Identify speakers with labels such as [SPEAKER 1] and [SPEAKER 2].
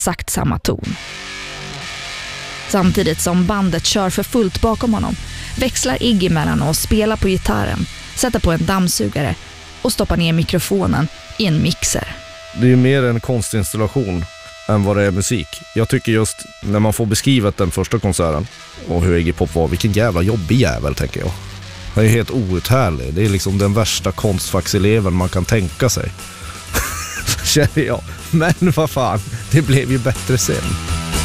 [SPEAKER 1] exakt samma ton. Samtidigt som bandet kör för fullt bakom honom växlar Iggy mellan att spela på gitarren, sätta på en dammsugare och stoppa ner mikrofonen i en mixer.
[SPEAKER 2] Det är ju mer en konstinstallation än vad det är musik. Jag tycker just när man får beskrivet den första konserten och hur Iggy Pop var, vilken jävla jobbig jävel, tänker jag. Han är helt outhärlig. Det är liksom den värsta konstfackseleven man kan tänka sig. Känner jag. Men vad fan, det blev ju bättre sen.